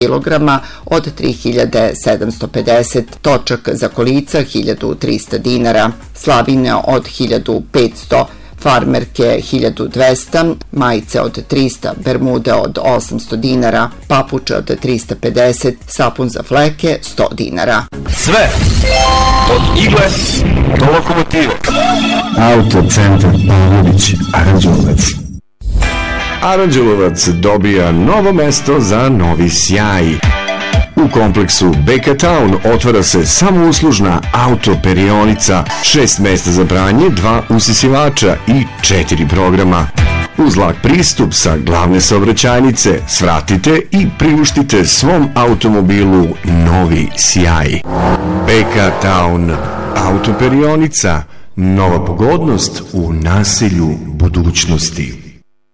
kilograma od 3750, točak za kolica 1300 dinara, slavine od 1500, farmerke 1200, majice od 300, bermude od 800 dinara, papuče od 350, sapun za fleke 100 dinara. Sve od igle do lokomotive. Autocentar Pavlović Aranđelovac. Aranđelovac dobija novo mesto za novi sjaj. U kompleksu BK Town otvara se samouslužna autoperionica, 6 mesta za pranje, 2 usisivača i 4 programa. Uz lak pristup sa glavne saobraćajnice svratite i priuštite svom automobilu novi sjaj. BK Town autoperionica, nova pogodnost u naselju budućnosti.